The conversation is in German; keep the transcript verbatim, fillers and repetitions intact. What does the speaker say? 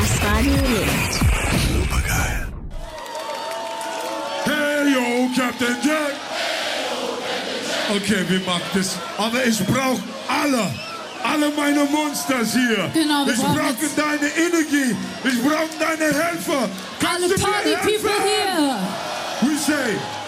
Das Radio lebt. Supergeil. Hey, yo, Captain Jack. Okay, wir machen das. Aber ich brauche alle. Alle meine Monsters hier. Genau, wir ich brauchen brauche jetzt- deine Energie. Ich brauche deine Helfer. Kannst Alle du mir Party helfen? people hier. We say,